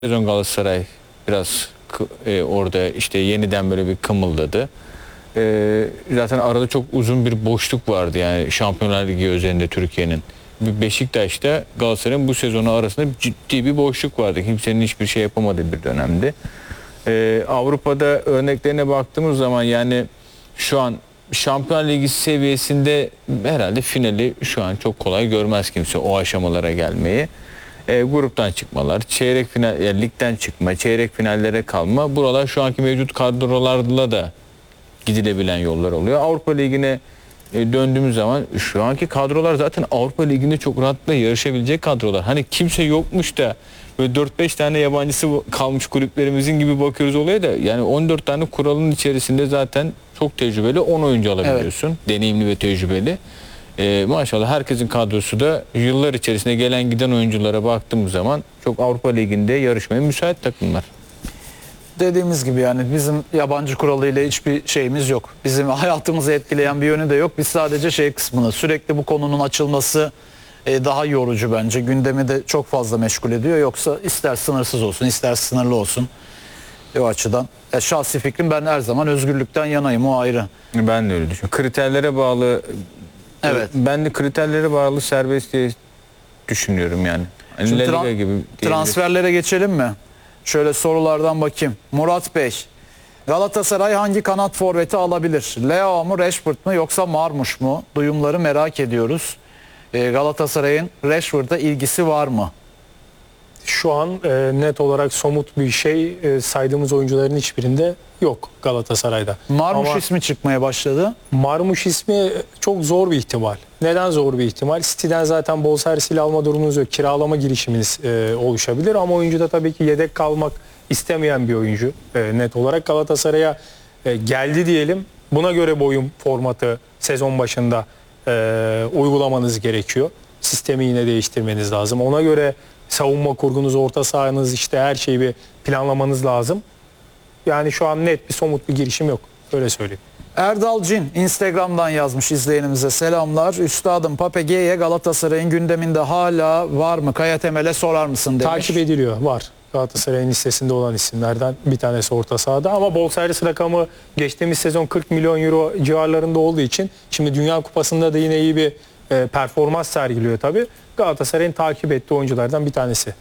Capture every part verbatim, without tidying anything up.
Sezon Galatasaray biraz e, orada işte yeniden böyle bir kımıldadı. E, zaten arada çok uzun bir boşluk vardı yani Şampiyonlar Ligi özelinde Türkiye'nin. Beşiktaş'ta Galatasaray'ın bu sezonu arasında ciddi bir boşluk vardı. Kimsenin hiçbir şey yapamadığı bir dönemdi. E, Avrupa'da örneklerine baktığımız zaman yani şu an Şampiyonlar Ligi seviyesinde herhalde finali şu an çok kolay görmez kimse o aşamalara gelmeyi. E, gruptan çıkmalar, çeyrek final, yani ligden çıkma, çeyrek finallere kalma. Buralar şu anki mevcut kadrolarla da gidilebilen yollar oluyor. Avrupa Ligi'ne e, döndüğümüz zaman şu anki kadrolar zaten Avrupa Ligi'nde çok rahatlıkla yarışabilecek kadrolar. Hani kimse yokmuş da böyle dört beş tane yabancısı kalmış kulüplerimizin gibi bakıyoruz olaya da yani on dört tane kuralın içerisinde zaten çok tecrübeli on oyuncu alabiliyorsun. Evet. Deneyimli ve tecrübeli. Ee, maşallah herkesin kadrosu da yıllar içerisinde gelen giden oyunculara baktığımız zaman çok Avrupa Ligi'nde yarışmaya müsait takımlar. Dediğimiz gibi yani bizim yabancı kuralıyla hiçbir şeyimiz yok. Bizim hayatımızı etkileyen bir yönü de yok. Biz sadece şey kısmını sürekli bu konunun açılması e, daha yorucu bence. Gündemi de çok fazla meşgul ediyor. Yoksa ister sınırsız olsun ister sınırlı olsun. E, o açıdan e, şahsi fikrim ben her zaman özgürlükten yanayım, o ayrı. Ben de öyle düşünüyorum. Kriterlere bağlı. Evet. Ben de kriterlere bağlı serbest diye düşünüyorum yani. yani La Liga gibi transferlere geçelim mi? Şöyle sorulardan bakayım. Murat Bey, Galatasaray hangi kanat forveti alabilir? Leo mu, Rashford mu yoksa Marmuş mu? Duyumları merak ediyoruz. Ee, Galatasaray'ın Rashford'a ilgisi var mı? Şu an e, net olarak somut bir şey e, saydığımız oyuncuların hiçbirinde yok Galatasaray'da. Marmuş Ama ismi çıkmaya başladı. Marmuş ismi çok zor bir ihtimal. Neden zor bir ihtimal? City'den zaten bonservisiyle alma durumunuz yok. Kiralama girişiminiz e, oluşabilir ama oyuncu da tabii ki yedek kalmak istemeyen bir oyuncu. E, net olarak Galatasaray'a e, geldi diyelim. Buna göre bu oyun formatı sezon başında e, uygulamanız gerekiyor. Sistemi yine değiştirmeniz lazım. Ona göre savunma kurgunuz, orta sahanız, işte her şeyi bir planlamanız lazım. Yani şu an net bir somut bir girişim yok. Öyle söyleyeyim. Erdal Cin Instagram'dan yazmış izleyenimize selamlar. Üstadım Pape Geye Galatasaray'ın gündeminde hala var mı? Kaya Temel'e sorar mısın demiş. Takip ediliyor. Var. Galatasaray'ın listesinde olan isimlerden bir tanesi orta sahada ama bonservis rakamı geçtiğimiz sezon kırk milyon euro civarlarında olduğu için şimdi Dünya Kupası'nda da yine iyi bir e, performans sergiliyor tabii. Galatasaray'ın takip ettiği oyunculardan bir tanesi.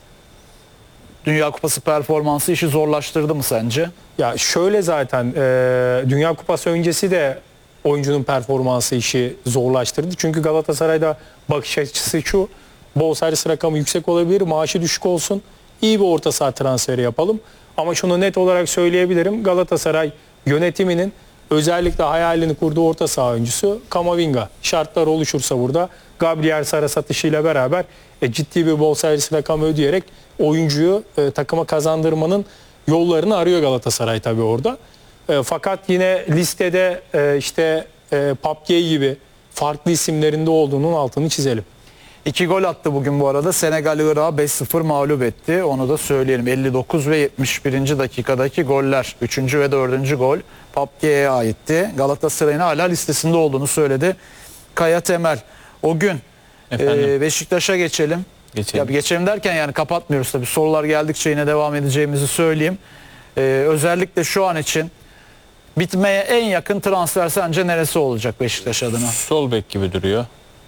Dünya Kupası performansı işi zorlaştırdı mı sence? Ya şöyle zaten e, Dünya Kupası öncesi de oyuncunun performansı işi zorlaştırdı. Çünkü Galatasaray'da bakış açısı şu: bonservis rakamı yüksek olabilir, maaşı düşük olsun, iyi bir orta saha transferi yapalım. Ama şunu net olarak söyleyebilirim: Galatasaray yönetiminin özellikle hayalini kurduğu orta saha oyuncusu Kamavinga. Şartlar oluşursa burada Gabriel Sara satışıyla beraber e, ciddi bir bonservis rakamı ödeyerek oyuncuyu e, takıma kazandırmanın yollarını arıyor Galatasaray tabii orada. E, fakat yine listede e, işte e, Pape gibi farklı isimlerinde olduğunun altını çizelim. İki gol attı bugün bu arada. Senegal Irak'ı beş sıfır mağlup etti. Onu da söyleyelim. elli dokuz ve yetmiş birinci dakikadaki goller. üçüncü ve dördüncü gol Pape'ye aitti. Galatasaray'ın hala listesinde olduğunu söyledi Kaya Temel. O gün e, Beşiktaş'a geçelim. Geçelim. Ya, geçelim derken yani kapatmıyoruz tabii. Sorular geldikçe yine devam edeceğimizi söyleyeyim. E, özellikle şu an için bitmeye en yakın transfer sence neresi olacak Beşiktaş adına? Sol bek gibi duruyor.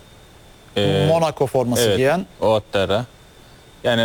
Ee, Monaco forması evet, giyen. Ouattara. Yani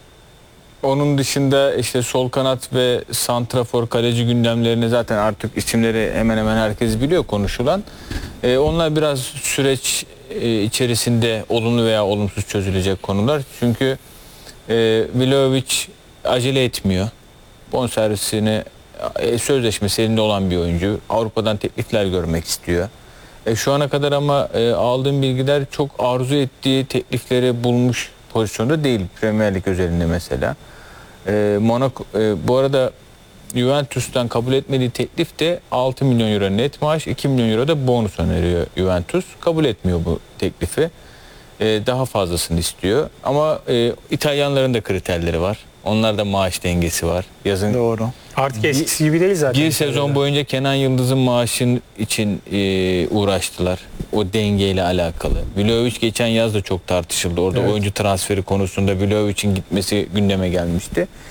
onun dışında işte sol kanat ve santrafor kaleci gündemlerini zaten artık isimleri hemen hemen herkes biliyor konuşulan. Ee, onlar biraz süreç e, içerisinde olumlu veya olumsuz çözülecek konular. Çünkü e, Vlahovic acele etmiyor. Bonservisini e, sözleşmesi elinde olan bir oyuncu. Avrupa'dan teklifler görmek istiyor. E, şu ana kadar ama e, aldığım bilgiler çok arzu ettiği teklifleri bulmuş pozisyonda değil Premier Lig özelinde mesela. E, Monaco e, bu arada Juventus'tan kabul etmediği teklif de altı milyon euro net maaş, iki milyon euro da bonus öneriyor Juventus. Kabul etmiyor bu teklifi. E, daha fazlasını istiyor. Ama e, İtalyanların da kriterleri var. Onlarda maaş dengesi var. Yazın Doğru. Artık eskisi gibi değil zaten. Bir sezon boyunca Kenan Yıldız'ın maaşın için e, uğraştılar. O dengeyle alakalı. Vlahovic geçen yaz da çok tartışıldı. Orada evet. Oyuncu transferi konusunda Vlahovic'in gitmesi gündeme gelmişti.